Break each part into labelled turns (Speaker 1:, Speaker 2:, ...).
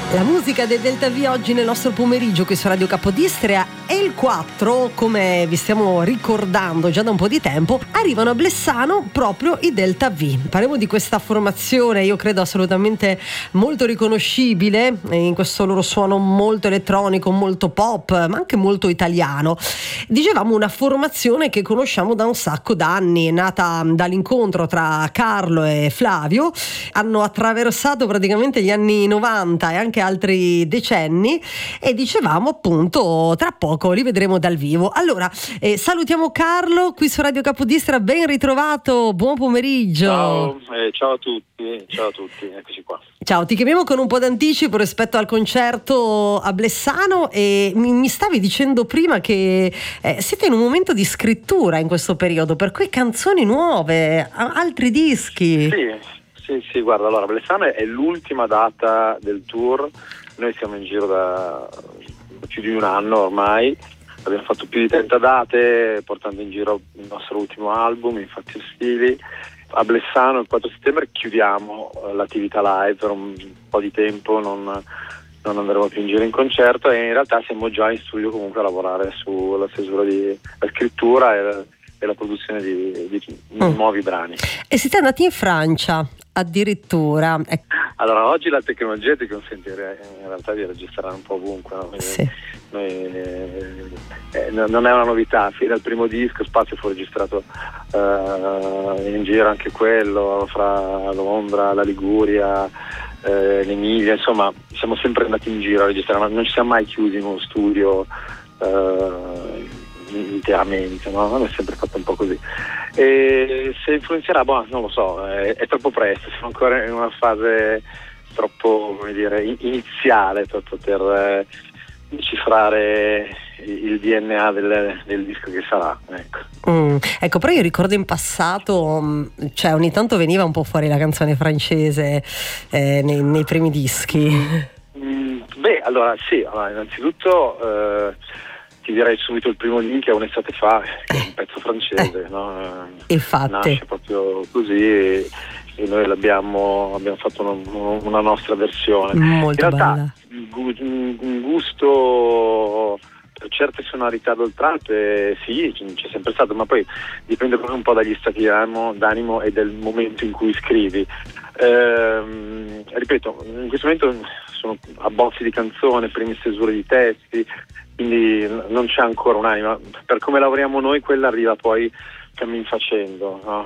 Speaker 1: La musica del Delta V oggi nel nostro pomeriggio qui su Radio Capodistria e il 4, come vi stiamo ricordando già da un po' di tempo, arrivano a Blessano proprio i Delta V. Parliamo di questa formazione, io credo assolutamente molto riconoscibile in questo loro suono molto elettronico, molto pop, ma anche molto italiano. Dicevamo una formazione che conosciamo da un sacco d'anni, è nata dall'incontro tra Carlo e Flavio, hanno attraversato praticamente gli anni 90 e anche altri decenni e dicevamo appunto tra poco li vedremo dal vivo. Allora salutiamo Carlo qui su Radio Capodistria, ben ritrovato, buon pomeriggio.
Speaker 2: Ciao a tutti, eccoci qua.
Speaker 1: Ciao, ti chiamiamo con un po' d'anticipo rispetto al concerto a Blessano e mi stavi dicendo prima che siete in un momento di scrittura in questo periodo, per cui canzoni nuove, altri dischi.
Speaker 2: Sì, guarda, allora Blessano è l'ultima data del tour, noi siamo in giro da più di un anno ormai, abbiamo fatto più di 30 date portando in giro il nostro ultimo album, Infatti Ostili. A Blessano il 4 settembre chiudiamo l'attività live per un po' di tempo, non andremo più in giro in concerto e in realtà siamo già in studio comunque a lavorare sulla stesura la scrittura e la produzione di nuovi brani.
Speaker 1: E siete andati in Francia addirittura.
Speaker 2: Allora, oggi la tecnologia ti consente in realtà di registrare un po' ovunque, no?
Speaker 1: Sì.
Speaker 2: Non è una novità, fino al primo disco Spazio fu registrato in giro anche quello, fra Londra, la Liguria, l'Emilia, insomma siamo sempre andati in giro a registrare, ma non ci siamo mai chiusi in uno studio interamente, no? Non è sempre fatto un po' così. E se influenzerà, non lo so, è troppo presto, siamo ancora in una fase troppo, come dire, iniziale per poter decifrare il DNA del disco che sarà, ecco.
Speaker 1: Ecco, però io ricordo in passato, cioè ogni tanto veniva un po' fuori la canzone francese nei primi dischi.
Speaker 2: Allora sì, innanzitutto ti direi subito il primo link è Un'estate fa, che è un pezzo francese, no?
Speaker 1: Infatti
Speaker 2: nasce proprio così e noi abbiamo fatto una nostra versione
Speaker 1: molto
Speaker 2: in realtà
Speaker 1: bella.
Speaker 2: Un gusto per certe sonorità d'oltralpe sì, c'è sempre stato, ma poi dipende proprio un po' dagli stati d'animo e del momento in cui scrivi. Ripeto, in questo momento sono abbozzi di canzone, prime stesure di testi, quindi non c'è ancora un'anima. Per come lavoriamo noi, quella arriva poi cammin facendo, no?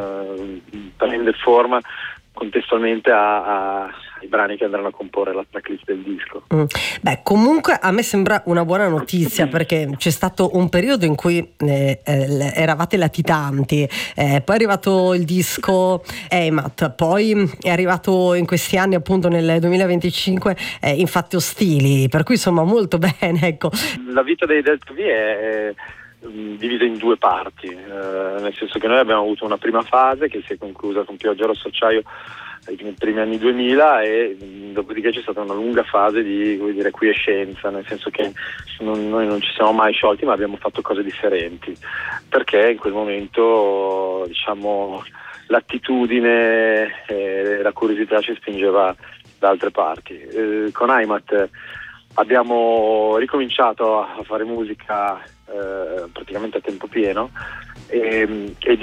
Speaker 2: Prende forma contestualmente ai brani che andranno a comporre la tracklist del disco.
Speaker 1: Beh, comunque a me sembra una buona notizia, perché c'è stato un periodo in cui eravate latitanti, poi è arrivato il disco EIMAT, poi è arrivato in questi anni, appunto nel 2025, Infatti Ostili, per cui insomma molto bene, ecco.
Speaker 2: La vita dei Delta V è divisa in due parti, nel senso che noi abbiamo avuto una prima fase che si è conclusa con Pioggia Rosso Acciaio nei primi anni 2000 e dopodiché c'è stata una lunga fase di, come dire, quiescenza, nel senso che noi non ci siamo mai sciolti, ma abbiamo fatto cose differenti, perché in quel momento, diciamo, l'attitudine e la curiosità ci spingeva da altre parti. Con EIMAT abbiamo ricominciato a fare musica praticamente a tempo pieno e di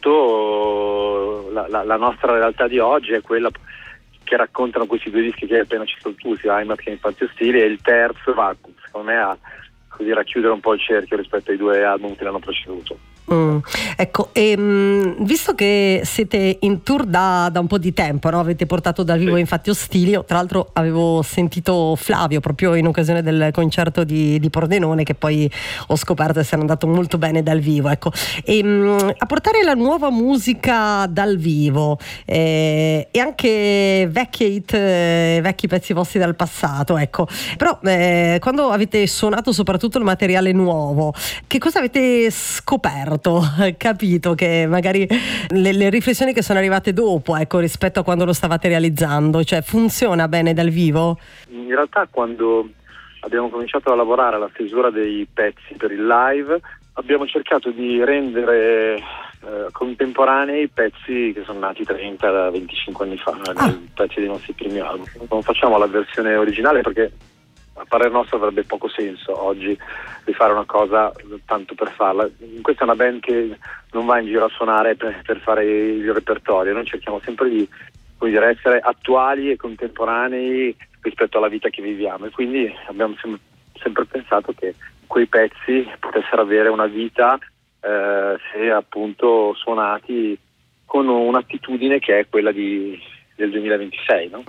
Speaker 2: fatto la nostra realtà di oggi è quella che raccontano questi due dischi che hai appena citato tu, sia EIMAT che Infatti Ostili, e il terzo va secondo me a così racchiudere un po' il cerchio rispetto ai due album che l'hanno preceduto.
Speaker 1: Ecco, visto che siete in tour da un po' di tempo, no? Avete portato dal vivo Infatti Ostili, tra l'altro avevo sentito Flavio proprio in occasione del concerto di Pordenone, che poi ho scoperto essere andato molto bene dal vivo, ecco. A portare la nuova musica dal vivo e anche vecchi pezzi vostri dal passato, ecco, però quando avete suonato soprattutto il materiale nuovo, che cosa avete scoperto? Capito che magari le riflessioni che sono arrivate dopo, ecco, rispetto a quando lo stavate realizzando, cioè funziona bene dal vivo?
Speaker 2: In realtà quando abbiamo cominciato a lavorare alla stesura dei pezzi per il live abbiamo cercato di rendere contemporanei pezzi che sono nati 30-25 anni fa, pezzi dei nostri primi album. Non facciamo la versione originale perché a parer nostro avrebbe poco senso oggi rifare una cosa tanto per farla. Questa è una band che non va in giro a suonare per fare il repertorio, noi cerchiamo sempre di essere attuali e contemporanei rispetto alla vita che viviamo, e quindi abbiamo sempre pensato che quei pezzi potessero avere una vita se appunto suonati con un'attitudine che è quella del 2026, no?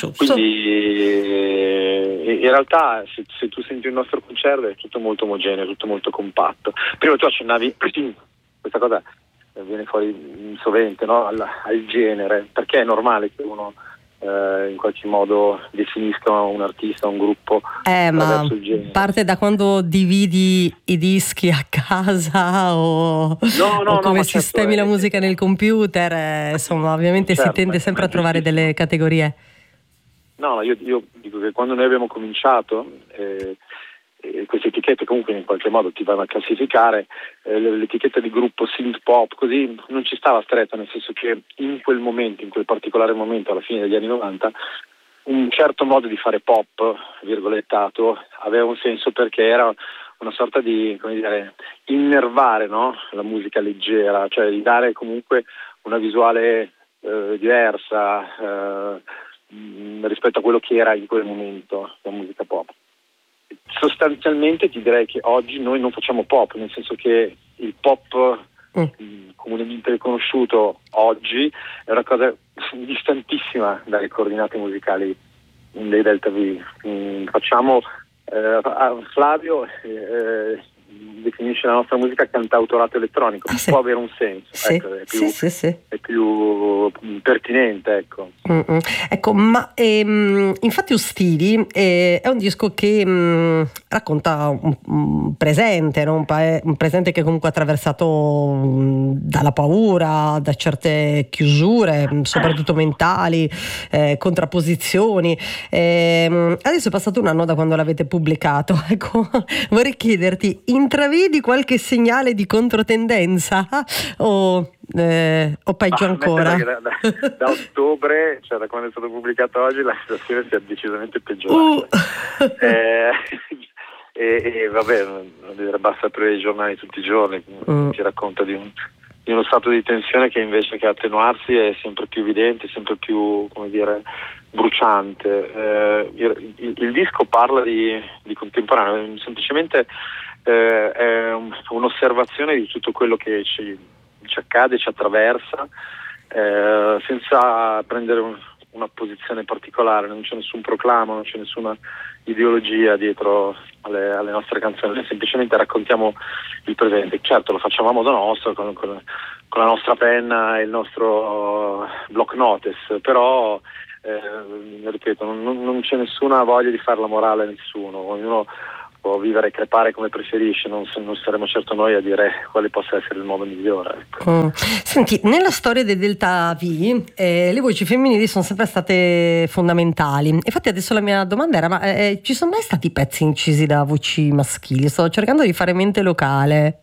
Speaker 2: Quindi in realtà se tu senti il nostro concerto è tutto molto omogeneo, tutto molto compatto. Prima tu accennavi questa cosa viene fuori sovente, no? al genere, perché è normale che uno in qualche modo definisca un artista, un gruppo
Speaker 1: ma
Speaker 2: il genere.
Speaker 1: Parte da quando dividi i dischi a casa o come sistemi la musica nel computer, insomma ovviamente si tende sempre a trovare delle categorie.
Speaker 2: No, io dico che quando noi abbiamo cominciato queste etichette comunque in qualche modo ti vanno a classificare, l'etichetta di gruppo synth pop così non ci stava stretta, nel senso che in quel momento, in quel particolare momento alla fine degli anni 90, un certo modo di fare pop, virgolettato, aveva un senso perché era una sorta di, come dire, innervare, no? La musica leggera, cioè di dare comunque una visuale diversa rispetto a quello che era in quel momento la musica pop. Sostanzialmente ti direi che oggi noi non facciamo pop, nel senso che il pop comunemente riconosciuto oggi è una cosa distantissima dalle coordinate musicali dei Delta V. Facciamo Flavio definisce la nostra musica cantautorato elettronico, può avere un senso,
Speaker 1: sì,
Speaker 2: ecco,
Speaker 1: è
Speaker 2: più pertinente, ecco.
Speaker 1: Ecco, ma infatti Ostili è un disco che racconta un presente, no? Un presente che comunque è attraversato dalla paura, da certe chiusure, soprattutto mentali, contrapposizioni. Adesso è passato un anno da quando l'avete pubblicato, ecco, vorrei chiederti, intravedi qualche segnale di controtendenza o peggio ancora?
Speaker 2: Da ottobre, cioè da quando è stato pubblicato oggi, la situazione si è decisamente peggiorata. Vabbè, non dire, basta aprire i giornali tutti i giorni, si racconta di uno stato di tensione che invece che attenuarsi è sempre più evidente, sempre più, come dire, bruciante. Il disco parla di contemporaneo, semplicemente è un'osservazione di tutto quello che ci accade, ci attraversa, senza prendere una posizione particolare, non c'è nessun proclamo, non c'è nessuna ideologia dietro alle nostre canzoni, noi semplicemente raccontiamo il presente. Certo, lo facciamo a modo nostro, con la nostra penna e il nostro block notice, però ripeto, non c'è nessuna voglia di fare la morale a nessuno, ognuno può vivere e crepare come preferisce, non saremo certo noi a dire quale possa essere il modo migliore. Ecco.
Speaker 1: Senti, nella storia dei Delta V le voci femminili sono sempre state fondamentali. Infatti adesso la mia domanda era, ma ci sono mai stati pezzi incisi da voci maschili? Sto cercando di fare mente locale.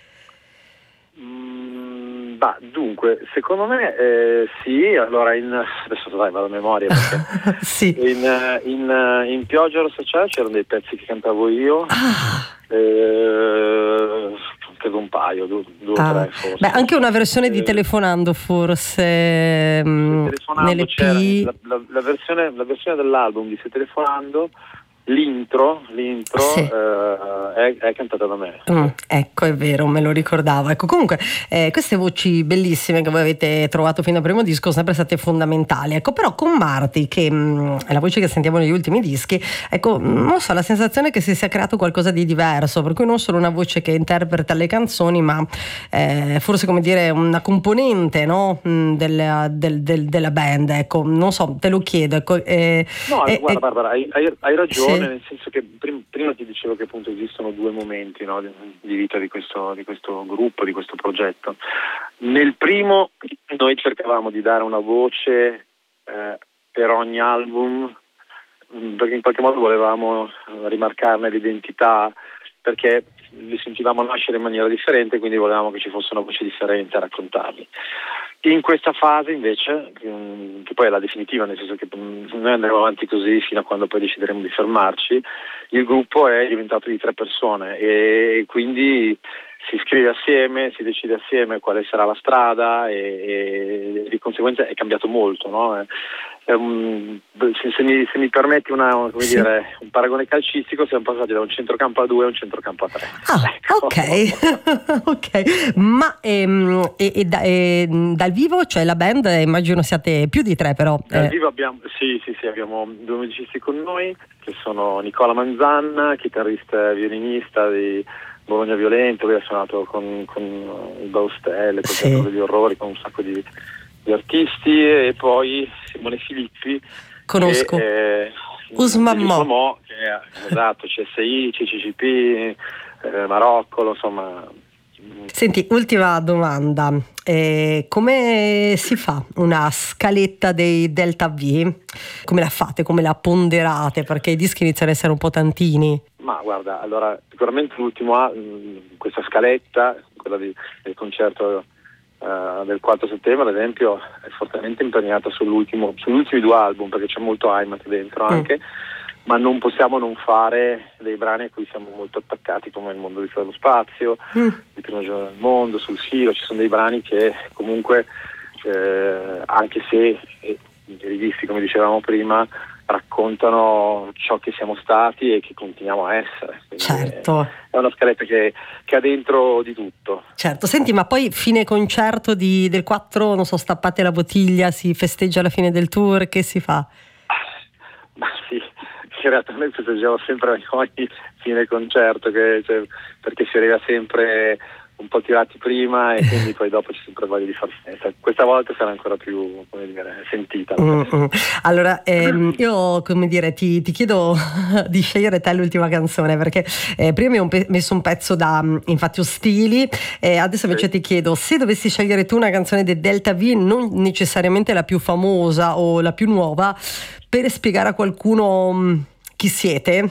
Speaker 2: Dunque, secondo me sì, allora adesso vado a memoria perché
Speaker 1: sì.
Speaker 2: in Pioggia Rossa Ciao c'erano dei pezzi che cantavo io, credo un paio, due o tre forse.
Speaker 1: Beh, anche una versione di Telefonando forse nelle P.
Speaker 2: La versione dell'album di Se Telefonando, l'intro sì. È cantata da me.
Speaker 1: Ecco, è vero, me lo ricordavo. Ecco, comunque queste voci bellissime che voi avete trovato fino al primo disco sono sempre state fondamentali. Ecco, però con Marti, che è la voce che sentiamo negli ultimi dischi, ecco, non so, la sensazione è che si sia creato qualcosa di diverso, per cui non solo una voce che interpreta le canzoni, ma forse, come dire, una componente, no? della band. Ecco, non so, te lo chiedo. Ecco,
Speaker 2: guarda Barbara, hai ragione.
Speaker 1: Sì.
Speaker 2: Nel senso che prima ti dicevo che appunto esistono due momenti, no, di vita di questo gruppo, di questo progetto. Nel primo noi cercavamo di dare una voce per ogni album, perché in qualche modo volevamo rimarcarne l'identità, perché li sentivamo nascere in maniera differente, quindi volevamo che ci fosse una voce differente a raccontarli. In questa fase invece, che poi è la definitiva, nel senso che noi andremo avanti così fino a quando poi decideremo di fermarci, il gruppo è diventato di 3 persone e quindi si scrive assieme, si decide assieme quale sarà la strada e di conseguenza è cambiato molto, no? Se mi permetti un paragone calcistico, siamo passati da un centrocampo a 2 a un centrocampo a 3.
Speaker 1: Ecco. Ok. Ok. Ma dal vivo, cioè la band, immagino siate più di 3 però.
Speaker 2: Dal vivo abbiamo 2 musicisti con noi, che sono Nicola Manzanna, chitarrista e violinista di Bologna Violento, lui ha suonato con il Baustelle, con il Teatro degli Orrori, con un sacco di artisti, e poi Simone Filippi,
Speaker 1: conosco,
Speaker 2: Usmammo, esatto, CSI, CCCP, Maroccolo, insomma.
Speaker 1: Senti, ultima domanda, come si fa una scaletta dei Delta V? Come la fate, come la ponderate? Perché i dischi iniziano ad essere un po' tantini.
Speaker 2: Ma guarda, allora sicuramente questa scaletta, quella del concerto del 4 settembre ad esempio, è fortemente impegnata sugli ultimi 2 album, perché c'è molto Heimat dentro anche, ma non possiamo non fare dei brani a cui siamo molto attaccati, come Il mondo di fuori dallo spazio, Il primo giorno del mondo, Sul filo. Ci sono dei brani che comunque anche se rivisti come dicevamo prima, raccontano ciò che siamo stati e che continuiamo a essere. Quindi
Speaker 1: certo,
Speaker 2: è una scaletta che ha dentro di tutto.
Speaker 1: Certo. Senti, ma poi fine concerto del 4, non so, stappate la bottiglia, si festeggia la fine del tour, che si fa?
Speaker 2: Ma sì, in realtà noi festeggiamo sempre ogni fine concerto, perché si arriva sempre un po' tirati prima e quindi poi dopo c'è sempre voglia di far festa. Questa volta sarà ancora più, sentita.
Speaker 1: Allora, io, ti chiedo di scegliere te l'ultima canzone, perché prima mi ho messo un pezzo da Infatti Ostili, adesso invece ti chiedo, se dovessi scegliere tu una canzone del Delta V, non necessariamente la più famosa o la più nuova, per spiegare a qualcuno chi siete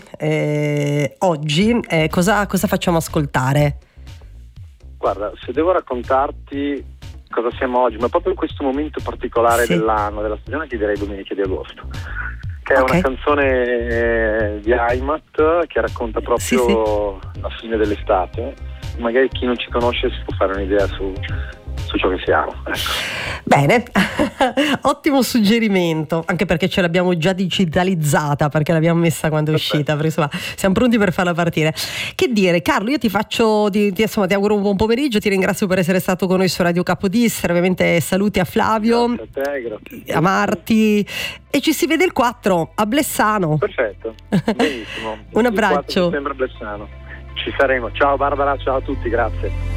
Speaker 1: oggi, cosa facciamo ascoltare?
Speaker 2: Guarda, se devo raccontarti cosa siamo oggi, ma proprio in questo momento particolare dell'anno, della stagione, ti direi Domeniche di agosto, che è una canzone di Heimat che racconta proprio la fine dell'estate. Magari chi non ci conosce si può fare un'idea su ciò che siamo, ecco.
Speaker 1: Bene, ottimo suggerimento, anche perché ce l'abbiamo già digitalizzata, perché l'abbiamo messa quando è uscita, perché insomma siamo pronti per farla partire. Che dire, Carlo, io ti auguro un buon pomeriggio, ti ringrazio per essere stato con noi su Radio Capodistria, ovviamente saluti a Flavio,
Speaker 2: grazie a te, grazie
Speaker 1: a Marti, e ci si vede il 4 a Blessano.
Speaker 2: Perfetto, benissimo.
Speaker 1: Un abbraccio.
Speaker 2: Il 4 settembre a Blessano ci saremo. Ciao Barbara, ciao a tutti, grazie.